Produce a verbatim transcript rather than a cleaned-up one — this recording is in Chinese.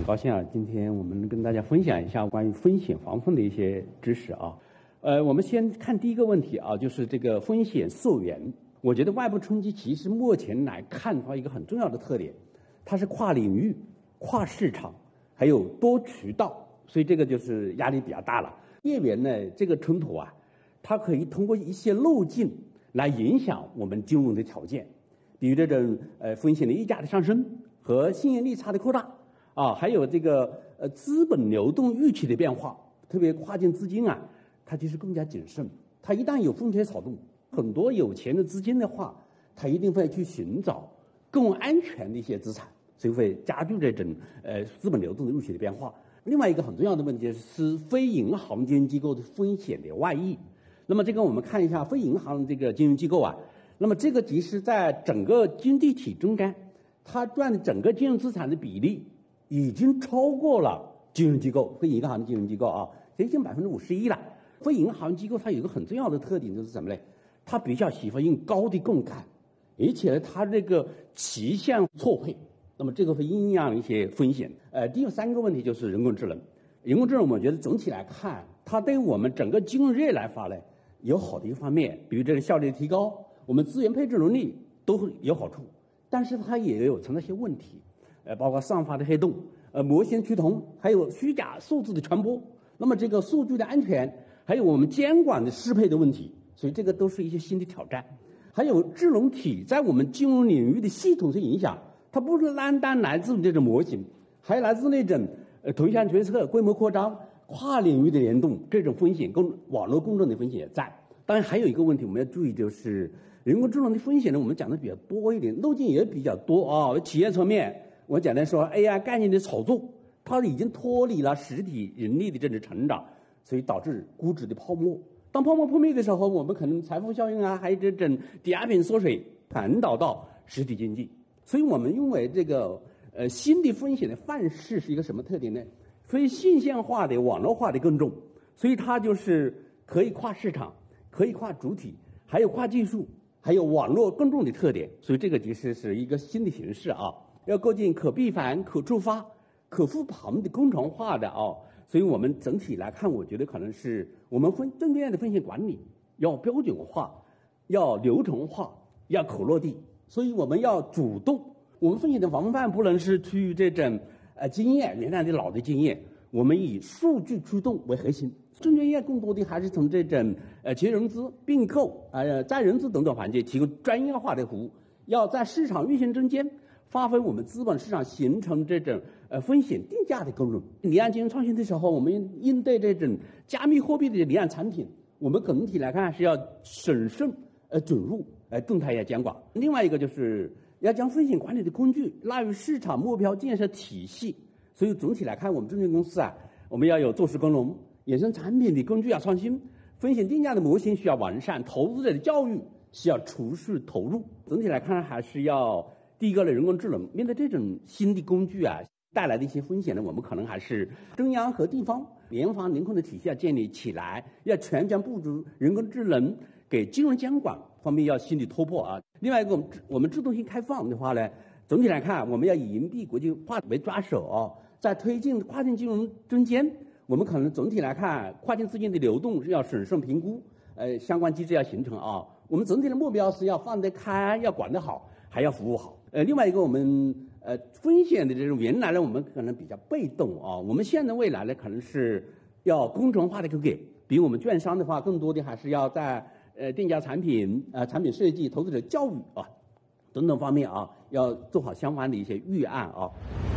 很高兴啊，今天我们跟大家分享一下关于风险防控的一些知识啊。呃，我们先看第一个问题啊，就是这个风险溯源。我觉得外部冲击其实目前来看的话，一个很重要的特点，它是跨领域、跨市场，还有多渠道，所以这个就是压力比较大了。业缘呢，这个冲突啊，它可以通过一些路径来影响我们金融的条件，比如这种呃风险的溢价的上升和信用利差的扩大啊，还有这个呃资本流动预期的变化，特别跨境资金啊，它就是更加谨慎。它一旦有风吹草动，很多有钱的资金的话，它一定会去寻找更安全的一些资产，所以会加剧这种呃资本流动的预期的变化。另外一个很重要的问题是非银行金融机构的风险的外溢。那么这个我们看一下非银行这个金融机构啊，那么这个其实在整个经济体中间，它占的整个金融资产的比例已经超过了金融机构，非银行的金融机构啊，接近百分之五十一了。非银行机构它有一个很重要的特点就是什么呢？它比较喜欢用高的杠杆，而且它这个期限错配，那么这个会影响一些风险。呃，第三个问题就是人工智能。人工智能我觉得总体来看，它对我们整个金融业来说呢，有好的一方面，比如这个效率提高，我们资源配置能力都有好处，但是它也有存在一些问题，呃，包括算法的黑洞，呃，模型趋同，还有虚假数字的传播。那么这个数据的安全，还有我们监管的适配的问题，所以这个都是一些新的挑战。还有智能体在我们金融领域的系统性影响，它不是单单来自于这种模型，还来自那种呃同向决策、规模扩张、跨领域的联动，这种风险跟网络共振的风险也在。当然还有一个问题我们要注意，就是人工智能的风险呢，我们讲的比较多一点，路径也比较多啊。企业层面，我简单说 A I 概念的炒作，它已经脱离了实体人力的这种成长，所以导致估值的泡沫。当泡沫破灭的时候，我们可能财富效应啊，还有这种抵押品缩水，传导到实体经济。所以我们认为这个呃新的风险的范式是一个什么特点呢？非线性化的、网络化的更重，所以它就是可以跨市场，可以跨主体，还有跨技术，还有网络更重的特点。所以这个其实是一个新的形式啊，要构建可闭环、可触发、可复盘的工程化的啊。所以我们整体来看，我觉得可能是我们分证券业的风险管理要标准化，要流程化，要可落地。所以我们要主动，我们风险的防范不能是基于这种呃经验，原来的老的经验，我们以数据驱动为核心。证券业更多的还是从这种呃企业融资、并购、呃再融资等等环节提供专业化的服务，要在市场运行中间发挥我们资本市场形成这种呃风险定价的功能。离岸金融创新的时候，我们应对这种加密货币的离岸产品，我们整体来看是要审慎呃准入，呃动态要监管。另外一个就是要将风险管理的工具纳入市场目标建设体系。所以总体来看，我们证券公司啊，我们要有做事工农，衍生产品的工具要创新，风险定价的模型需要完善，投资者的教育需要持续投入。总体来看，还是要第一个呢，人工智能。面对这种新的工具啊带来的一些风险呢，我们可能还是中央和地方联防联控的体系要建立起来，要全面布局人工智能，给金融监管方面要新的突破啊。另外一个，我们我们制度性开放的话呢，总体来看，我们要以银币国际化为抓手啊，在推进跨境金融中间，我们可能总体来看，跨境资金的流动是要审慎评估，呃，相关机制要形成啊。我们整体的目标是要放得开，要管得好，还要服务好。呃，另外一个，我们呃风险的这种原来呢，我们可能比较被动啊，我们现在未来呢，可能是要工程化的去给。比如我们券商的话，更多的还是要在呃定价产品、呃产品设计、投资者教育啊等等方面啊，要做好相关的一些预案啊。